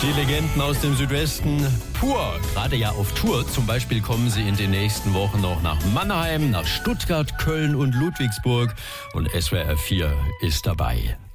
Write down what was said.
Die Legenden aus dem Südwesten pur, gerade ja auf Tour. Zum Beispiel kommen sie in den nächsten Wochen noch nach Mannheim, nach Stuttgart, Köln und Ludwigsburg. Und SWR 4 ist dabei.